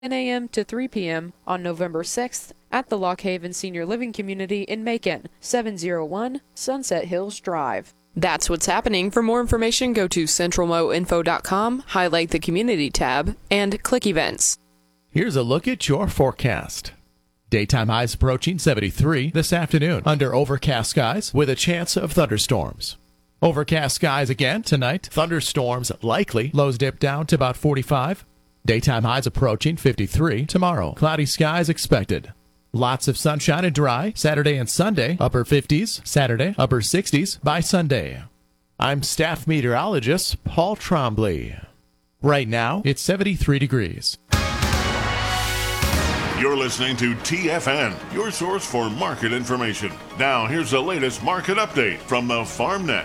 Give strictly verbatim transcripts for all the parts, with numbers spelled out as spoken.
ten a.m. to three p.m. on November sixth at the Lock Haven Senior Living Community in Macon, seven oh one Sunset Hills Drive. That's what's happening. For more information, go to central mo info dot com, highlight the Community tab, and click Events. Here's a look at your forecast. Daytime highs approaching seventy-three this afternoon under overcast skies with a chance of thunderstorms. Overcast skies again tonight. Thunderstorms likely. Lows dip down to about forty-five. Daytime highs approaching fifty-three tomorrow. Cloudy skies expected. Lots of sunshine and dry. Saturday and Sunday, upper fifties. Saturday, upper sixties by Sunday. I'm staff meteorologist Paul Trombley. Right now, it's seventy-three degrees. You're listening to T F N, your source for market information. Now, here's the latest market update from the FarmNet.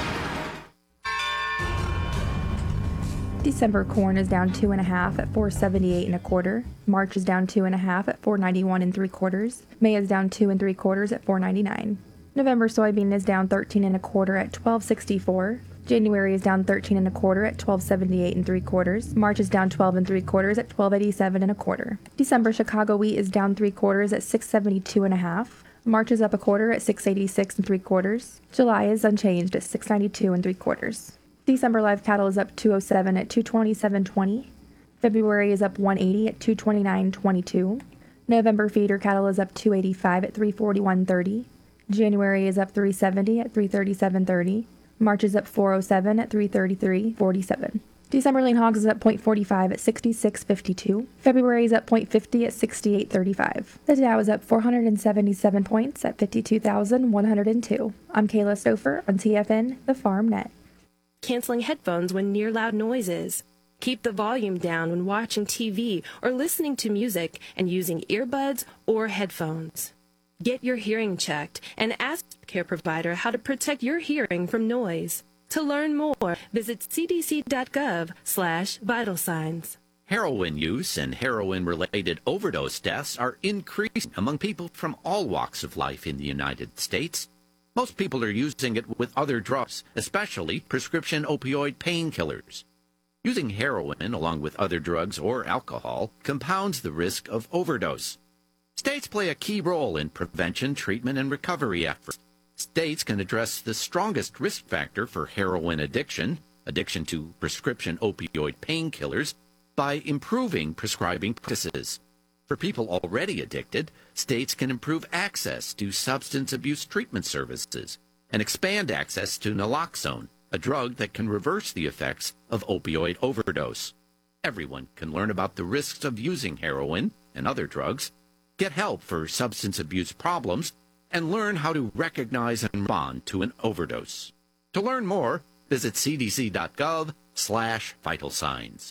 December corn is down two and a half at four seventy-eight and a quarter. March is down two and a half at four ninety-one and three quarters. May is down two and three quarters at four ninety-nine. November soybean is down thirteen and a quarter at twelve sixty-four. January is down thirteen and a quarter at twelve seventy-eight and three quarters. March is down twelve and three quarters at twelve eighty-seven and a quarter. December Chicago wheat is down three quarters at six seventy-two and a half. March is up a quarter at six eighty-six and three quarters. July is unchanged at six ninety-two and three quarters. December live cattle is up two oh seven at two twenty-seven twenty. February is up one eighty at two twenty-nine twenty-two. November feeder cattle is up two eighty-five at three forty-one thirty. January is up three seventy at three thirty-seven thirty. March is up four oh seven at three thirty-three forty-seven. December lean hogs is up point four five at sixty-six fifty-two. February is up point five zero at sixty-eight thirty-five. The Dow is up four hundred seventy-seven points at fifty-two thousand one hundred two. I'm Kayla Stouffer on T F N, the FarmNet. Canceling headphones when near loud noises. Keep the volume down when watching T V or listening to music and using earbuds or headphones. Get your hearing checked and ask your care provider how to protect your hearing from noise. To learn more, visit cdc.gov slash vital signs. Heroin use and heroin-related overdose deaths are increasing among people from all walks of life in the United States. Most people are using it with other drugs, especially prescription opioid painkillers. Using heroin along with other drugs or alcohol compounds the risk of overdose. States play a key role in prevention, treatment, and recovery efforts. States can address the strongest risk factor for heroin addiction, addiction to prescription opioid painkillers, by improving prescribing practices. For people already addicted, states can improve access to substance abuse treatment services and expand access to naloxone, a drug that can reverse the effects of opioid overdose. Everyone can learn about the risks of using heroin and other drugs, get help for substance abuse problems, and learn how to recognize and respond to an overdose. To learn more, visit cdc.gov slash vital signs.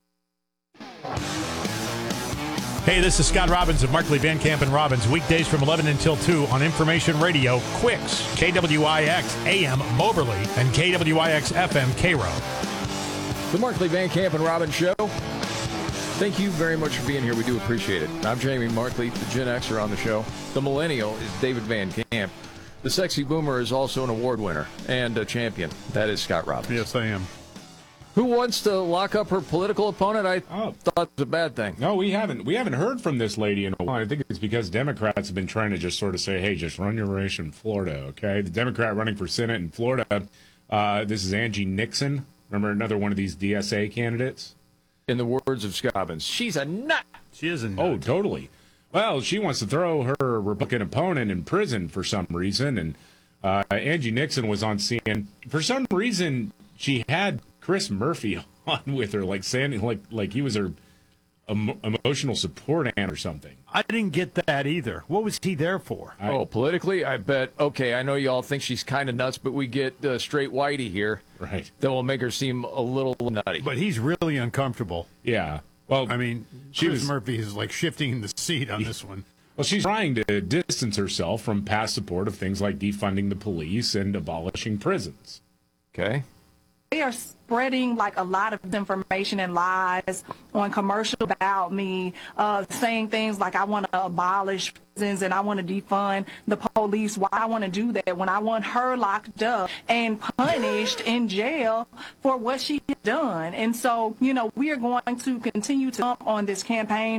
Hey, this is Scott Robbins of Markley, Van Camp and Robbins, weekdays from eleven until two on Information Radio, Quicks, K W I X A M Moberly, and K W I X F M Cairo. The Markley, Van Camp and Robbins Show. Thank you very much for being here. We do appreciate it. I'm Jamie Markley, the Gen Xer on the show. The Millennial is David Van Camp. The Sexy Boomer is also an award winner and a champion. That is Scott Robbins. Yes, I am. Who wants to lock up her political opponent? I oh. thought it was a bad thing. No, we haven't. We haven't heard from this lady in a while. I think it's because Democrats have been trying to just sort of say, hey, just run your race in Florida, okay? The Democrat running for Senate in Florida, uh, this is Angie Nixon. Remember another one of these D S A candidates? In the words of Scott Robbins, she's a nut. She is a nut. Oh, totally. Well, she wants to throw her Republican opponent in prison for some reason, and uh, Angie Nixon was on C N N. For some reason, she had Chris Murphy on with her, like saying like like he was her emo- emotional support aunt or something. I didn't get that either. What was he there for? I, oh, politically, I bet. Okay, I know you all think she's kind of nuts, but we get uh, straight Whitey here. Right. That will make her seem a little nutty. But he's really uncomfortable. Yeah. Well, I mean, she Chris was, Murphy is like shifting the seat on this one. Well, she's trying to distance herself from past support of things like defunding the police and abolishing prisons. Okay. they are spreading like a lot of information and lies on commercials about me, uh, saying things like I want to abolish prisons and I want to defund the police. Why I want to do that when I want her locked up and punished in jail for what she has done. And so, you know, we are going to continue to jump on this campaign.